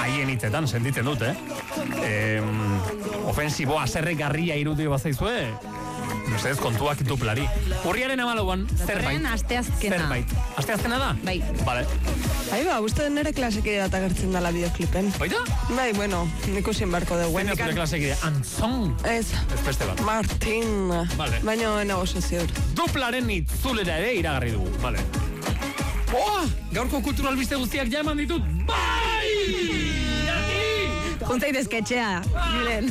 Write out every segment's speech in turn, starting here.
haien hitzetan, sentitzen dut, ofensibo aserregarria irudio bazaizue, ez kontuak duplari. Urriaren 14an, zerbait. Asteazkena da? Bai. Vale. Uste nire klasekide bat agertzen dela bideoklipen. Baita? Bai, bueno, nik usin barko dugu. Zein zure klasekide? Antzon? Ez. Ez beste bat. Martin. Vale. Baina negozo ziur. Duplaren itzulera ere iragarri dugu. Vale. Gaurko kultural biste guztiak ja eman ditut. Bai! Juntzaitezke etxea, Julen.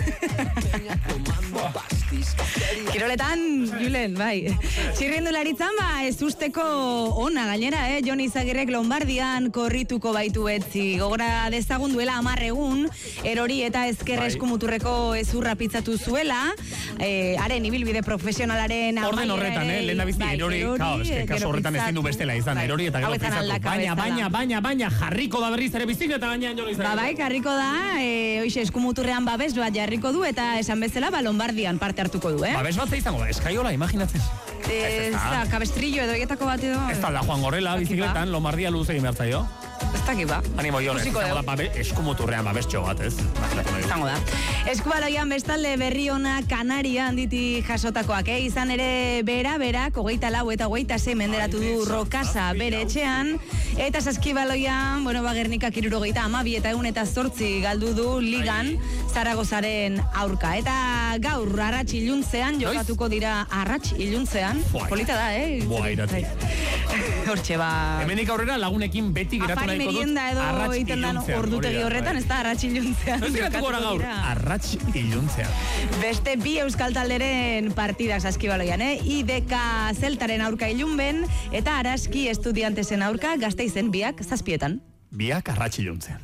Kiroletan, Julen, bai. Txirrindularitzan, ez usteko ona gainera, Jon Izagirrek Lombardian korrituko baitu etzi. Gogora dezagun duela 10 egun, erori eta ezker eskumuturreko ezurra pitzatu zuela, haren ibilbide profesionalaren amaiera. Orden horretan, lehen da bizi, erori, kaso horretan ezin du bestela izan, erori eta gero pitzatu. Baina, jarriko da berriz ere bizikleta gainean Jon Izagirrek. Bai, jarriko da, hoxe eskumuturrean babes bat jarriko du, eta esan bezala, Lombardian parte hartuko du, Babes bat izango da, eskaiola, imaginatzen. Ez da, kabestrillo edo egetako bat edo. Ez da Juan bizikletan, Lombardia luz egin behar zaio. Ez dakit ba. Animo Jon, ez da eskumuturrean babestxo bat, ez? Izango da. Eskubaloian bestalde berri ona Kanaria handiti jasotakoak, izan ere berak 24 eta 26 menderatu du Rokasa bere etxean, eta Saskibaloian, Gernikak 72 eta 108 galdu du ligan Zaragozaren aurka. Eta gaur arratx iluntzean jokatuko dira arratx-iluntzean. Polita da, Boa, irati. Hortxe ba. Hemenik aurrera lagunekin beti geratu nahiko dut arratx-iluntzean. Ordutegi horretan, ez da arratx-iluntzean. Ez geratuko gara gaur, arratx-iluntzean. Beste bi euskal talderen partidak Saskibaloian, IDK Zeltaren aurka ilunben, eta Araski Estudiantesen aurka Gasteizen biak 7:00. Biak arratx-iluntzean.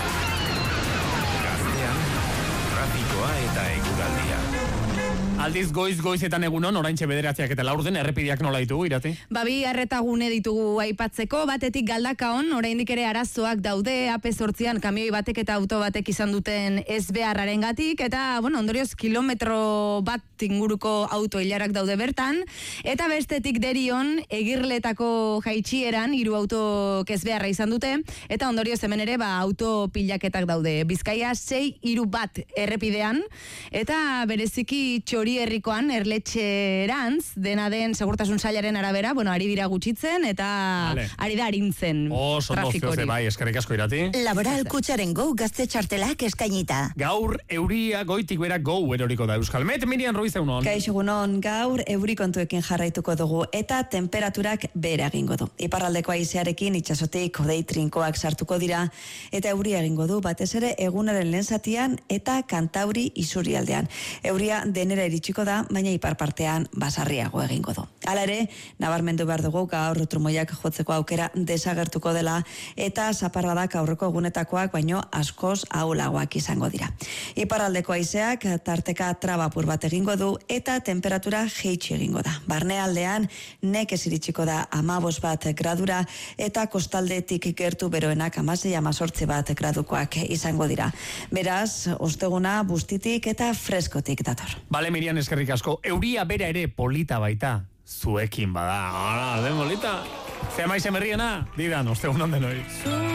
Gaztean, trafikoa eta eguraldia. Aldiz goizetan egunon, oraintxe 9:00 eta 4 errepideak nola ditugu, Irati? Bi arretagune ditugu aipatzeko, batetik Galdakaon, oraindik ere arazoak daude, AP8an kamioi batek eta auto batek izan duten ezbeharrarengatik, eta, ondorioz kilometro bat inguruko auto hilarak daude bertan, eta bestetik Derion, Egirletako jaitsieran, 3 auto ezbeharra izan dute, eta ondorioz hemen ere, auto pilaketak daude. Bizkaia 6-3 errepidean, eta bereziki Herrikoan, Erletxerantz, dena den segurtasun sailaren arabera, ari dira gutxitzen, eta ari da arintzen trafiko hori. Bai, eskerrik asko Irati. Laboral Kutxaren Go gazte txartelak eskainita. Gaur euria goitik bera go eroriko da Euskalmet, Miriam Ruiz egunon. Kaixo egunon, gaur eurikontuekin jarraituko dugu, eta temperaturak behera egingo du. Iparraldeko haizearekin itsasotik hodei trinkoak sartuko dira, eta euria egingo du, batez ere egunaren lehen zatian eta Kantauri isurialdean. Euria denera iritsiko da, baina ipar partean basarriago egingo du. Hala ere, nabarmendu behar dugu gaur trumoiak jotzeko aukera desagertuko dela, eta zaparradak aurreko egunetakoak baino askoz ahulagoak izango dira. Iparraldeko haizeak tarteka trabapur bat egingo du, eta temperatura jeitsi egingo da. Barnealdean nekez iritsiko da 15 gradura, eta kostaldetik gertu beroenak 16-18 bat gradukoak izango dira. Beraz, osteguna bustitik eta freskotik dator. Bale, Miriam, eskerrik asko. Euria bera ere polita baita. Zuekin bada. Den polita. Zea maizen berriena. Didan, ostegun onden hori.